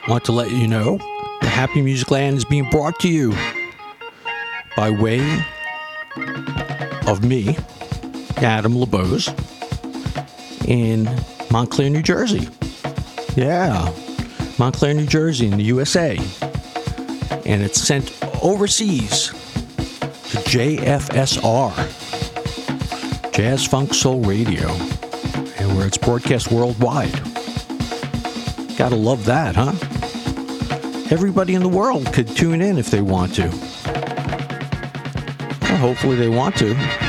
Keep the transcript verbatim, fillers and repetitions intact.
want to let you know the Happy Music Land is being brought to you by way of me, Adam LeBose, in Montclair, New Jersey. Yeah, Montclair, New Jersey in the U S A. And it's sent overseas to J F S R, Jazz Funk Soul Radio, and where it's broadcast worldwide. Gotta love that, huh? Everybody in the world could tune in if they want to. Well, hopefully they want to.